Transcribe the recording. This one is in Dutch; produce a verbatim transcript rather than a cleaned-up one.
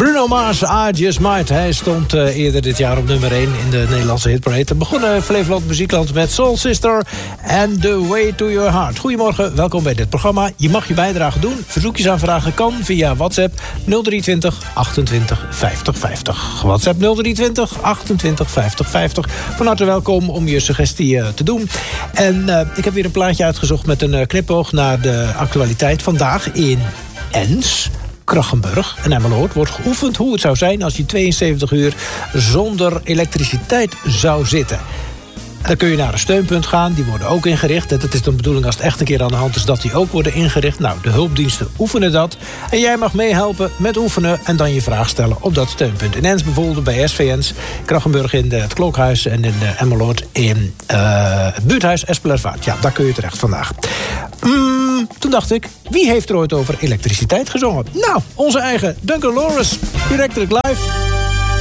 Bruno Mars, I Just Might. Hij stond uh, eerder dit jaar op nummer één in de Nederlandse hitparade. We begonnen Flevoland Muziekland met Soul Sister and The Way to Your Heart. Goedemorgen, welkom bij dit programma. Je mag je bijdrage doen. Verzoekjes aanvragen kan via WhatsApp nul drie twintig achtentwintig vijftig vijftig. WhatsApp nul drie twintig achtentwintig vijftig vijftig. Van harte welkom om je suggestie uh, te doen. En uh, ik heb weer een plaatje uitgezocht met een uh, knipoog naar de actualiteit. Vandaag in Ens, Krachenburg en Emmeloord wordt geoefend hoe het zou zijn als je tweeënzeventig uur zonder elektriciteit zou zitten. En dan kun je naar een steunpunt gaan, die worden ook ingericht. En het is de bedoeling als het echt een keer aan de hand is dat die ook worden ingericht. Nou, de hulpdiensten oefenen dat. En jij mag meehelpen met oefenen en dan je vraag stellen op dat steunpunt. In Ens bijvoorbeeld bij S V Ens, Krachenburg in de, het Klokhuis en in de Emmeloord in uh, het buurthuis Espelervaart. Ja, daar kun je terecht vandaag. Mm, toen dacht ik, wie heeft er ooit over elektriciteit gezongen? Nou, onze eigen Duncan Lawrence, direct live.